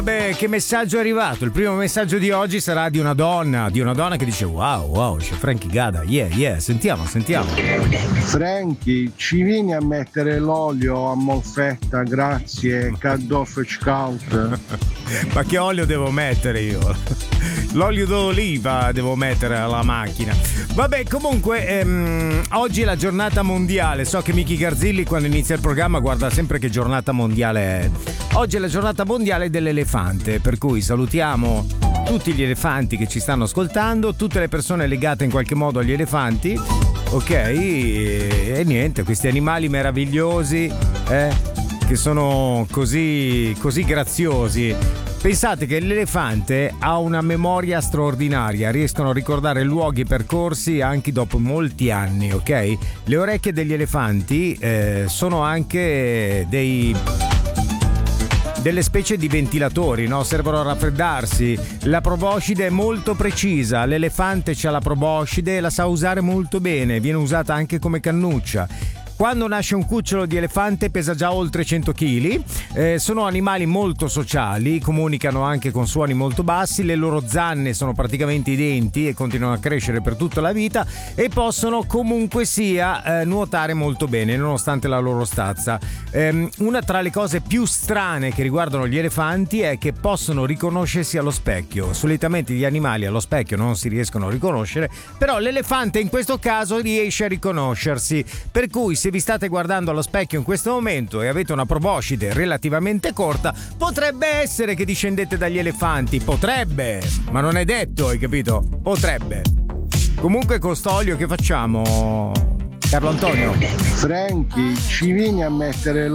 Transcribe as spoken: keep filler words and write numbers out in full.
vabbè, che messaggio è arrivato? Il primo messaggio di oggi sarà di una donna, di una donna che dice wow, wow, c'è Frankie Gada, yeah, yeah, sentiamo, sentiamo. Frankie, ci vieni a mettere l'olio a molfetta, grazie, Caddoff Scout. Ma che olio devo mettere io? L'olio d'oliva devo mettere alla macchina. Vabbè, comunque ehm, oggi è la giornata mondiale. So che Miki Garzilli quando inizia il programma guarda sempre che giornata mondiale è. Oggi è la giornata mondiale dell'elefante, per cui salutiamo tutti gli elefanti che ci stanno ascoltando, tutte le persone legate in qualche modo agli elefanti, ok? E, e niente, questi animali meravigliosi, eh, che sono così, così graziosi. Pensate che l'elefante ha una memoria straordinaria, riescono a ricordare luoghi percorsi anche dopo molti anni, ok? Le orecchie degli elefanti eh, sono anche dei... delle specie di ventilatori, no? Servono a raffreddarsi. La proboscide è molto precisa, l'elefante c'ha la proboscide e la sa usare molto bene, viene usata anche come cannuccia. Quando nasce un cucciolo di elefante pesa già oltre cento chili, eh, sono animali molto sociali, comunicano anche con suoni molto bassi, le loro zanne sono praticamente i denti e continuano a crescere per tutta la vita e possono comunque sia eh, nuotare molto bene nonostante la loro stazza. Eh, una tra le cose più strane che riguardano gli elefanti è che possono riconoscersi allo specchio. Solitamente gli animali allo specchio non si riescono a riconoscere, però l'elefante in questo caso riesce a riconoscersi, per cui se vi state guardando allo specchio in questo momento e avete una proboscide relativamente corta, potrebbe essere che discendete dagli elefanti, potrebbe, ma non è detto, hai capito? Potrebbe. Comunque con sto olio che facciamo, Carlo Antonio? Frankie, ci vieni a mettere